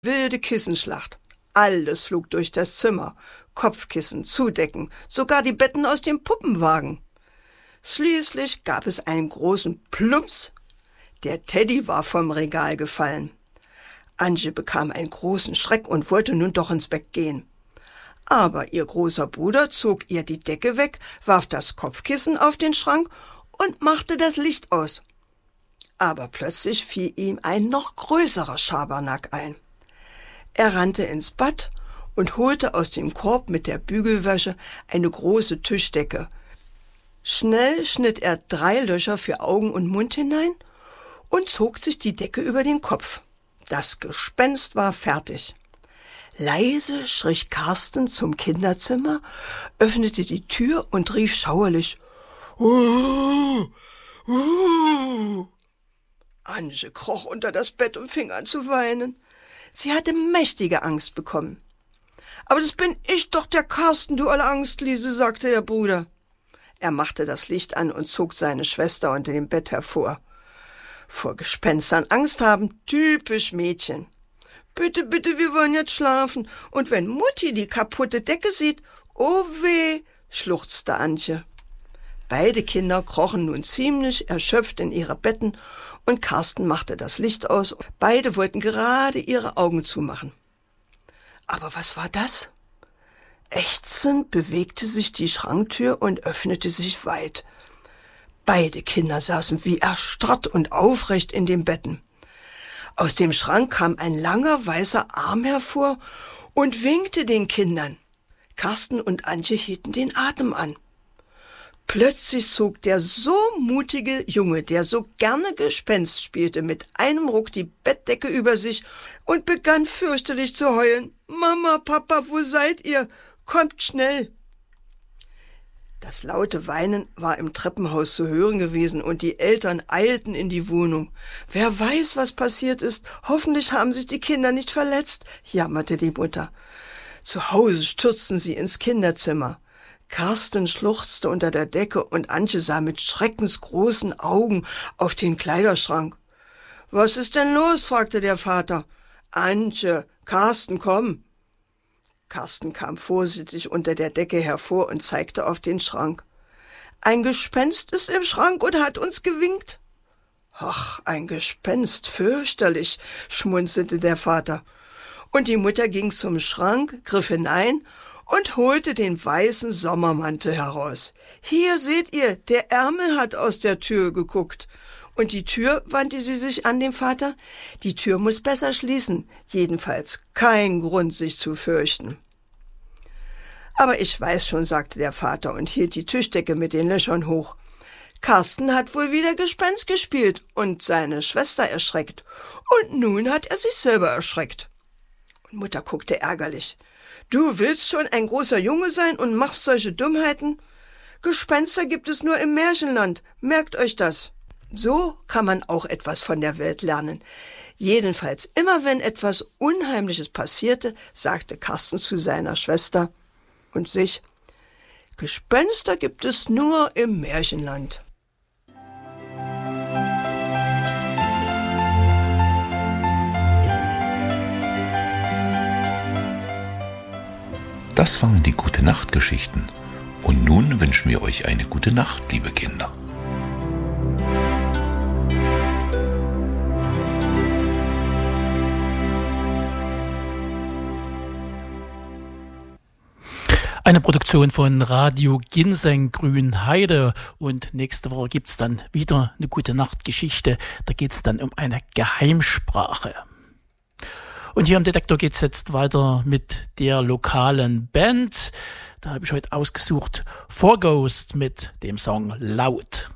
Wilde Kissenschlacht. Alles flog durch das Zimmer. Kopfkissen, Zudecken, sogar die Betten aus dem Puppenwagen. Schließlich gab es einen großen Plumps. Der Teddy war vom Regal gefallen. Antje bekam einen großen Schreck und wollte nun doch ins Bett gehen. Aber ihr großer Bruder zog ihr die Decke weg, warf das Kopfkissen auf den Schrank und machte das Licht aus. Aber plötzlich fiel ihm ein noch größerer Schabernack ein. Er rannte ins Bad und holte aus dem Korb mit der Bügelwäsche eine große Tischdecke. Schnell schnitt er 3 Löcher für Augen und Mund hinein und zog sich die Decke über den Kopf. Das Gespenst war fertig. Leise schlich Karsten zum Kinderzimmer, öffnete die Tür und rief schauerlich: Antje kroch unter das Bett und fing an zu weinen. Sie hatte mächtige Angst bekommen. »Aber das bin ich doch, der Karsten, du alle Angstliese«, sagte der Bruder. Er machte das Licht an und zog seine Schwester unter dem Bett hervor. Vor Gespenstern Angst haben, typisch Mädchen. »Bitte, bitte, wir wollen jetzt schlafen. Und wenn Mutti die kaputte Decke sieht, oh weh«, schluchzte Antje. Beide Kinder krochen nun ziemlich erschöpft in ihre Betten und Karsten machte das Licht aus. Beide wollten gerade ihre Augen zumachen. Aber was war das? Ächzend bewegte sich die Schranktür und öffnete sich weit. Beide Kinder saßen wie erstarrt und aufrecht in den Betten. Aus dem Schrank kam ein langer weißer Arm hervor und winkte den Kindern. Karsten und Antje hielten den Atem an. Plötzlich zog der so mutige Junge, der so gerne Gespenst spielte, mit einem Ruck die Bettdecke über sich und begann fürchterlich zu heulen. »Mama, Papa, wo seid ihr? Kommt schnell!« Das laute Weinen war im Treppenhaus zu hören gewesen und die Eltern eilten in die Wohnung. »Wer weiß, was passiert ist. Hoffentlich haben sich die Kinder nicht verletzt«, jammerte die Mutter. Zu Hause stürzten sie ins Kinderzimmer. Karsten schluchzte unter der Decke und Antje sah mit schreckensgroßen Augen auf den Kleiderschrank. »Was ist denn los?« fragte der Vater. »Antje, Karsten, komm!« Karsten kam vorsichtig unter der Decke hervor und zeigte auf den Schrank. »Ein Gespenst ist im Schrank und hat uns gewinkt.« »Ach, ein Gespenst, fürchterlich«, schmunzelte der Vater. Und die Mutter ging zum Schrank, griff hinein und holte den weißen Sommermantel heraus. »Hier seht ihr, der Ärmel hat aus der Tür geguckt.« Und die Tür, wandte sie sich an den Vater, die Tür muss besser schließen. Jedenfalls kein Grund, sich zu fürchten. »Aber ich weiß schon«, sagte der Vater und hielt die Tischdecke mit den Löchern hoch. »Karsten hat wohl wieder Gespenst gespielt und seine Schwester erschreckt. Und nun hat er sich selber erschreckt.« Und Mutter guckte ärgerlich. »Du willst schon ein großer Junge sein und machst solche Dummheiten? Gespenster gibt es nur im Märchenland, merkt euch das.« So kann man auch etwas von der Welt lernen. Jedenfalls, immer wenn etwas Unheimliches passierte, sagte Karsten zu seiner Schwester und sich: Gespenster gibt es nur im Märchenland. Das waren die Gute-Nacht-Geschichten. Und nun wünschen wir euch eine gute Nacht, liebe Kinder. Eine Produktion von Radio Ginseng Grünheide, und nächste Woche gibt's dann wieder eine Gute-Nacht-Geschichte. Da geht's dann um eine Geheimsprache. Und hier am Detektor geht's jetzt weiter mit der lokalen Band. Da habe ich heute ausgesucht 4Ghost mit dem Song Laut.